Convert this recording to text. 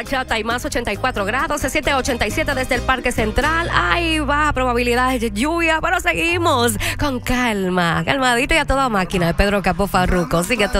bachata y más 84 grados, se siente 87 desde el Parque Central. Ahí va, probabilidades de lluvia, pero seguimos con calma, calmadita y a toda máquina de Pedro Capó Farruko. Sigue todo.